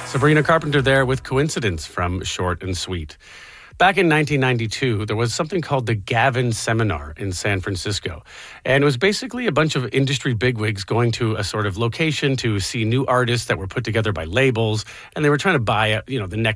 Sabrina Carpenter there with Coincidence from Short and Sweet. Back in 1992, there was something called the Gavin Seminar in San Francisco. And it was basically a bunch of industry bigwigs going to a sort of location to see new artists that were put together by labels. And they were trying to buy, the next